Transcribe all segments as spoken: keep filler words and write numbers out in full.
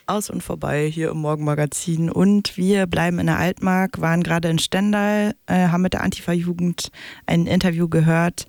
Aus und vorbei hier im Morgenmagazin und wir bleiben in der Altmark, waren gerade in Stendal, äh, haben mit der Antifa-Jugend ein Interview gehört,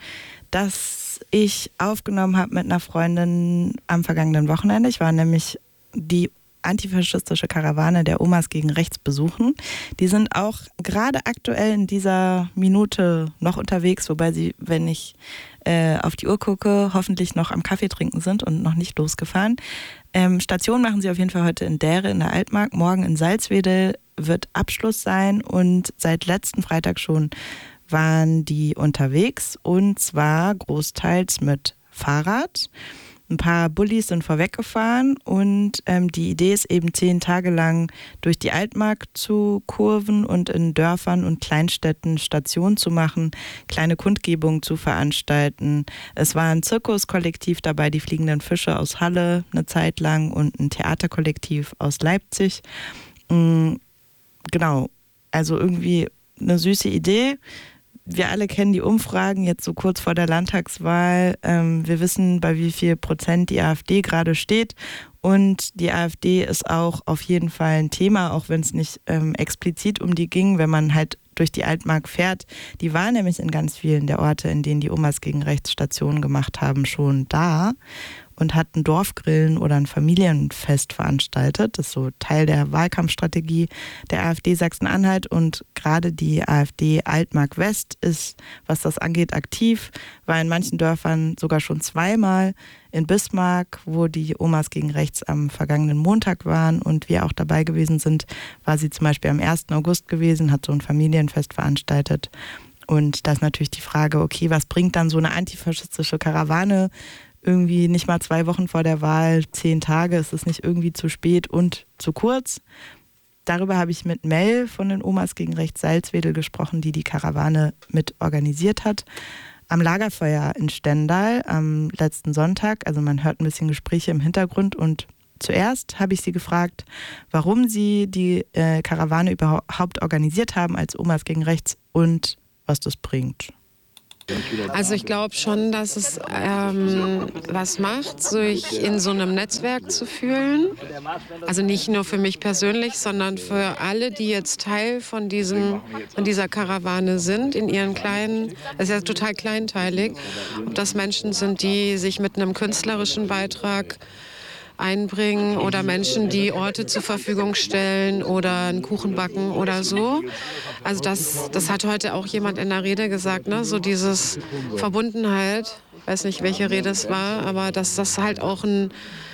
das ich aufgenommen habe mit einer Freundin am vergangenen Wochenende. Ich war nämlich die antifaschistische Karawane der Omas gegen Rechts besuchen. Die sind auch gerade aktuell in dieser Minute noch unterwegs, wobei sie, wenn ich äh, auf die Uhr gucke, hoffentlich noch am Kaffee trinken sind und noch nicht losgefahren. Ähm, Station machen sie auf jeden Fall heute in Dähre in der Altmark. Morgen in Salzwedel wird Abschluss sein und seit letzten Freitag schon waren die unterwegs und zwar großteils mit Fahrrad. Ein paar Bullis sind vorweggefahren und ähm, die Idee ist eben zehn Tage lang durch die Altmark zu kurven und in Dörfern und Kleinstädten Stationen zu machen, kleine Kundgebungen zu veranstalten. Es war ein Zirkuskollektiv dabei, die Fliegenden Fische aus Halle eine Zeit lang und ein Theaterkollektiv aus Leipzig. Mhm, genau, also irgendwie eine süße Idee. Wir alle kennen die Umfragen jetzt so kurz vor der Landtagswahl. Ähm, wir wissen, bei wie viel Prozent die AfD gerade steht. Und die AfD ist auch auf jeden Fall ein Thema, auch wenn es nicht ähm, explizit um die ging, wenn man halt durch die Altmark fährt. Die war nämlich in ganz vielen der Orte, in denen die Omas gegen Rechts Stationen gemacht haben, schon da und hat ein Dorfgrillen oder ein Familienfest veranstaltet. Das ist so Teil der Wahlkampfstrategie der AfD Sachsen-Anhalt und gerade die AfD Altmark West ist, was das angeht, aktiv, war in manchen Dörfern sogar schon zweimal. In Bismarck, wo die Omas gegen Rechts am vergangenen Montag waren und wir auch dabei gewesen sind, war sie zum Beispiel am ersten August gewesen, hat so ein Familienfest veranstaltet. Und da ist natürlich die Frage, okay, was bringt dann so eine antifaschistische Karawane irgendwie nicht mal zwei Wochen vor der Wahl, zehn Tage, ist es nicht irgendwie zu spät und zu kurz? Darüber habe ich mit Mel von den Omas gegen Rechts Salzwedel gesprochen, die die Karawane mit organisiert hat. Am Lagerfeuer in Stendal am letzten Sonntag, also man hört ein bisschen Gespräche im Hintergrund und zuerst habe ich sie gefragt, warum sie die äh, Karawane überhaupt organisiert haben als Omas gegen Rechts und was das bringt. Also ich glaube schon, dass es ähm, was macht, sich in so einem Netzwerk zu fühlen. Also nicht nur für mich persönlich, sondern für alle, die jetzt Teil von, diesem, von dieser Karawane sind, in ihren kleinen, das ist ja total kleinteilig, ob das Menschen sind, die sich mit einem künstlerischen Beitrag einbringen oder Menschen, die Orte zur Verfügung stellen oder einen Kuchen backen oder so. Also das, das hat heute auch jemand in der Rede gesagt, ne? So dieses Verbundenheit, ich weiß nicht, welche Rede es war, aber dass das halt auch ein,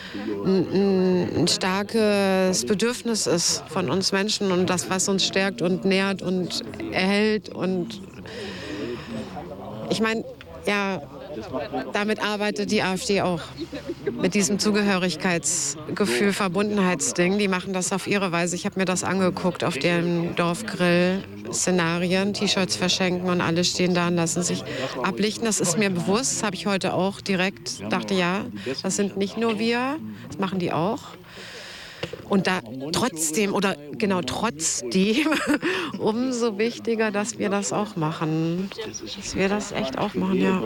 ein, ein starkes Bedürfnis ist von uns Menschen und das, was uns stärkt und nährt und erhält. Und ich meine, ja, damit arbeitet die AfD auch. Mit diesem Zugehörigkeitsgefühl, Verbundenheitsding. Die machen das auf ihre Weise. Ich habe mir das angeguckt auf deren Dorfgrill-Szenarien. T-Shirts verschenken und alle stehen da und lassen sich ablichten. Das ist mir bewusst. Das habe ich heute auch direkt. Dachte, ja, das sind nicht nur wir. Das machen die auch. Und da trotzdem, oder genau trotzdem, umso wichtiger, dass wir das auch machen. Dass wir das echt auch machen, ja.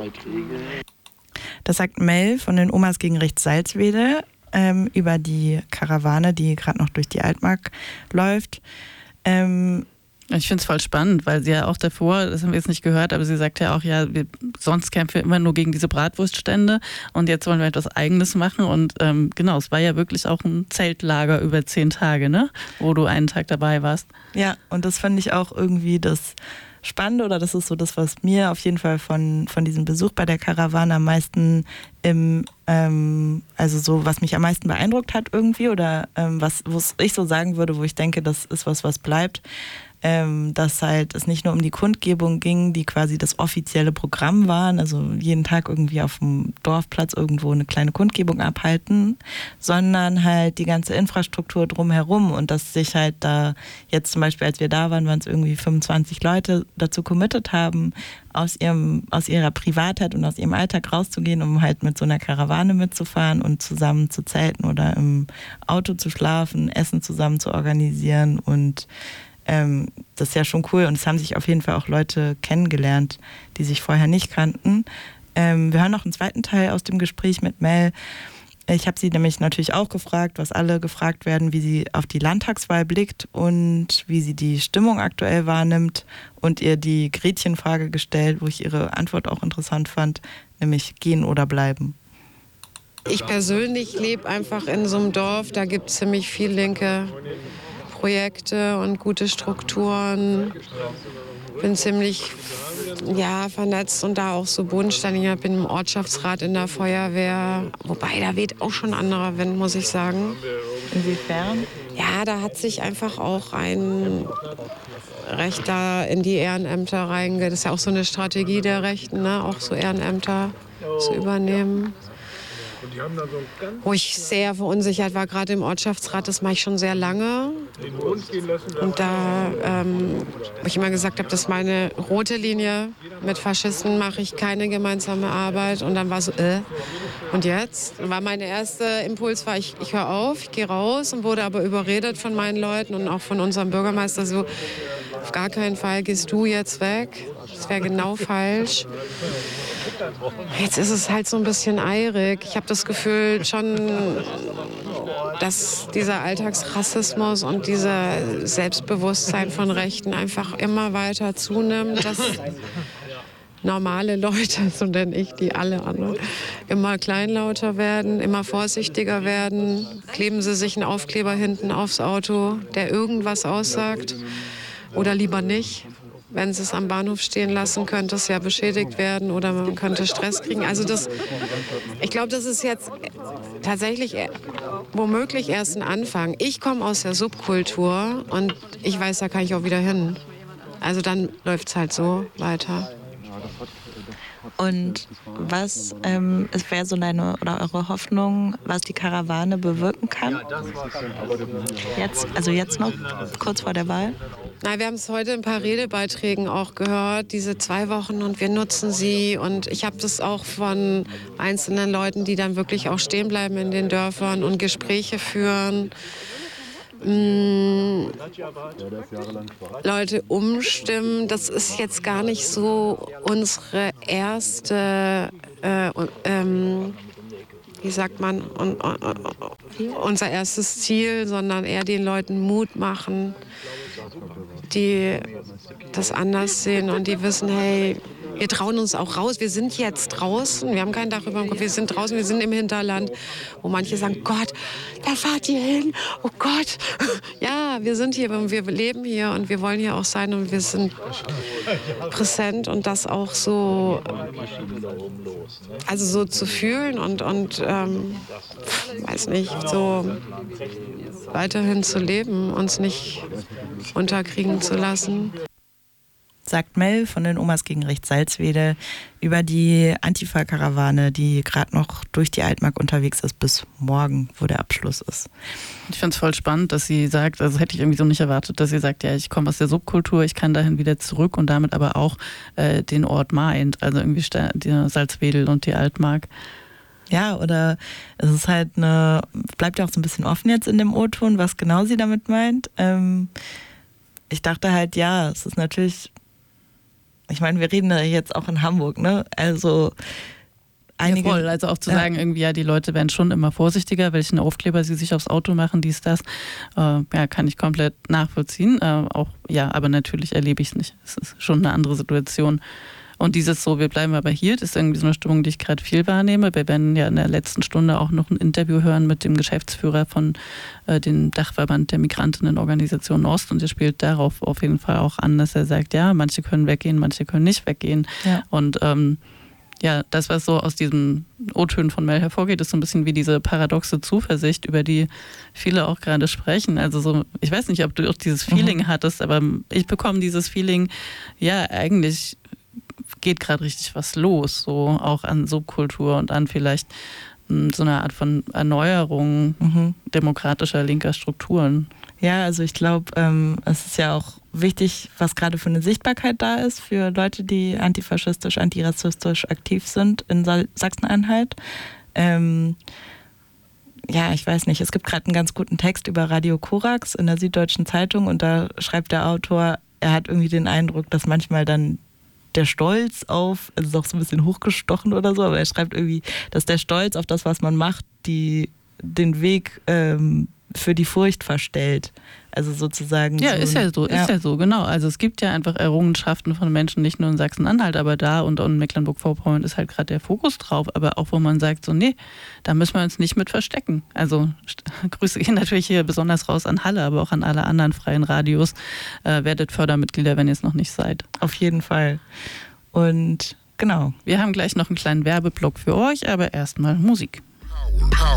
Das sagt Mel von den Omas gegen Rechts Salzwedel ähm, über die Karawane, die gerade noch durch die Altmark läuft. Ähm, Ich finde es voll spannend, weil sie ja auch davor, das haben wir jetzt nicht gehört, aber sie sagt ja auch, ja, wir, sonst kämpfen wir immer nur gegen diese Bratwurststände und jetzt wollen wir etwas Eigenes machen und ähm, genau, es war ja wirklich auch ein Zeltlager über zehn Tage, ne, wo du einen Tag dabei warst. Ja, und das fand ich auch irgendwie das Spannende oder das ist so das, was mir auf jeden Fall von, von diesem Besuch bei der Karawane am meisten im, ähm, also so, was mich am meisten beeindruckt hat irgendwie oder ähm, was, was ich so sagen würde, wo ich denke, das ist was, was bleibt, ähm, dass halt es nicht nur um die Kundgebung ging, die quasi das offizielle Programm waren, also jeden Tag irgendwie auf dem Dorfplatz irgendwo eine kleine Kundgebung abhalten, sondern halt die ganze Infrastruktur drumherum und dass sich halt da jetzt zum Beispiel, als wir da waren, waren es irgendwie fünfundzwanzig Leute dazu committed haben, aus ihrem, aus ihrer Privatheit und aus ihrem Alltag rauszugehen, um halt mit so einer Karawane mitzufahren und zusammen zu zelten oder im Auto zu schlafen, Essen zusammen zu organisieren und ähm, das ist ja schon cool und es haben sich auf jeden Fall auch Leute kennengelernt, die sich vorher nicht kannten. Ähm, wir hören noch einen zweiten Teil aus dem Gespräch mit Mel. Ich habe sie nämlich natürlich auch gefragt, was alle gefragt werden, wie sie auf die Landtagswahl blickt und wie sie die Stimmung aktuell wahrnimmt und ihr die Gretchenfrage gestellt, wo ich ihre Antwort auch interessant fand, nämlich gehen oder bleiben. Ich persönlich lebe einfach in so einem Dorf, da gibt es ziemlich viel linke Projekte und gute Strukturen. Bin ziemlich ja, vernetzt und da auch so bodenständig. Ich bin im Ortschaftsrat in der Feuerwehr. Wobei, da weht auch schon ein anderer Wind, muss ich sagen. Inwiefern? Ja, da hat sich einfach auch ein Rechter in die Ehrenämter reinge... Das ist ja auch so eine Strategie der Rechten, ne? Auch so Ehrenämter zu übernehmen. Wo ich sehr verunsichert war, gerade im Ortschaftsrat, das mache ich schon sehr lange. Und da, ähm, wo ich immer gesagt habe, das ist meine rote Linie. Mit Faschisten mache ich keine gemeinsame Arbeit. Und dann war so, äh, und jetzt? Und war mein erster Impuls, war ich, ich höre auf, ich gehe raus und wurde aber überredet von meinen Leuten und auch von unserem Bürgermeister so, auf gar keinen Fall gehst du jetzt weg. Das wäre genau falsch. Jetzt ist es halt so ein bisschen eirig. Ich habe das Gefühl schon, dass dieser Alltagsrassismus und dieser Selbstbewusstsein von Rechten einfach immer weiter zunimmt. Dass normale Leute, so nenne ich die alle anderen, immer kleinlauter werden, immer vorsichtiger werden. Kleben sie sich einen Aufkleber hinten aufs Auto, der irgendwas aussagt, oder lieber nicht. Wenn sie es am Bahnhof stehen lassen, könnte es ja beschädigt werden oder man könnte Stress kriegen. Also das, ich glaube, das ist jetzt tatsächlich womöglich erst ein Anfang. Ich komme aus der Subkultur und ich weiß, da kann ich auch wieder hin. Also dann läuft es halt so weiter. Und was ähm, wäre so deine oder eure Hoffnung, was die Karawane bewirken kann? Jetzt, also jetzt noch, kurz vor der Wahl? Na, wir haben es heute in ein paar Redebeiträgen auch gehört, diese zwei Wochen, und wir nutzen sie. Und ich habe das auch von einzelnen Leuten, die dann wirklich auch stehen bleiben in den Dörfern und Gespräche führen. Mmh, Leute umstimmen, das ist jetzt gar nicht so unsere erste, äh, ähm, wie sagt man, un, un, un, unser erstes Ziel, sondern eher den Leuten Mut machen, die das anders sehen und die wissen, hey, wir trauen uns auch raus, wir sind jetzt draußen, wir haben kein Dach über dem Kopf, wir sind draußen, wir sind im Hinterland, wo manche sagen, Gott, da fahrt ihr hin, oh Gott. Ja, wir sind hier, wir leben hier und wir wollen hier auch sein und wir sind präsent und das auch so, also so zu fühlen und, und ähm, weiß nicht, so weiterhin zu leben, uns nicht unterkriegen zu lassen. Sagt Mel von den Omas gegen Rechts Salzwedel über die Antifa-Karawane, die gerade noch durch die Altmark unterwegs ist, bis morgen, wo der Abschluss ist. Ich finde es voll spannend, dass sie sagt, also hätte ich irgendwie so nicht erwartet, dass sie sagt, ja, ich komme aus der Subkultur, ich kann dahin wieder zurück und damit aber auch äh, den Ort meint, also irgendwie die Salzwedel und die Altmark. Ja, oder es ist halt eine, bleibt ja auch so ein bisschen offen jetzt in dem O-Ton, was genau sie damit meint. Ähm, ich dachte halt, ja, es ist natürlich, ich meine, wir reden ja jetzt auch in Hamburg, ne? Also einige. Ja, voll. Also auch zu sagen, ja, irgendwie, ja, die Leute werden schon immer vorsichtiger, welchen Aufkleber sie sich aufs Auto machen, dies, das. Äh, ja, kann ich komplett nachvollziehen. Äh, auch, ja, aber natürlich erlebe ich es nicht. Es ist schon eine andere Situation. Und dieses so, wir bleiben aber hier, das ist irgendwie so eine Stimmung, die ich gerade viel wahrnehme. Wir werden ja in der letzten Stunde auch noch ein Interview hören mit dem Geschäftsführer von äh, dem Dachverband der Migrantinnenorganisation Ost. Und er spielt darauf auf jeden Fall auch an, dass er sagt, ja, manche können weggehen, manche können nicht weggehen. Ja. Und ähm, ja, das, was so aus diesen O-Tönen von Mel hervorgeht, ist so ein bisschen wie diese paradoxe Zuversicht, über die viele auch gerade sprechen. Also so, ich weiß nicht, ob du auch dieses Feeling mhm. hattest, aber ich bekomme dieses Feeling, ja, eigentlich geht gerade richtig was los, so auch an Subkultur und an vielleicht mh, so eine Art von Erneuerung mhm. demokratischer linker Strukturen. Ja, also ich glaube, ähm, es ist ja auch wichtig, was gerade für eine Sichtbarkeit da ist für Leute, die antifaschistisch, antirassistisch aktiv sind in Sa- Sachsen-Anhalt. Ähm, ja, ich weiß nicht, es gibt gerade einen ganz guten Text über Radio Korax in der Süddeutschen Zeitung und da schreibt der Autor, er hat irgendwie den Eindruck, dass manchmal dann der Stolz auf, also ist auch so ein bisschen hochgestochen oder so, aber er schreibt irgendwie, dass der Stolz auf das, was man macht, die, den Weg ähm, für die Furcht verstellt. Also sozusagen. Ja, so ist ja so, ja. ist ja so, genau. Also es gibt ja einfach Errungenschaften von Menschen, nicht nur in Sachsen-Anhalt, aber da und in Mecklenburg-Vorpommern ist halt gerade der Fokus drauf, aber auch wo man sagt, so nee, da müssen wir uns nicht mit verstecken. Also Grüße gehen natürlich hier besonders raus an Halle, aber auch an alle anderen freien Radios. Äh, werdet Fördermitglieder, wenn ihr es noch nicht seid. Auf jeden Fall. Und genau. Wir haben gleich noch einen kleinen Werbeblock für euch, aber erstmal Musik.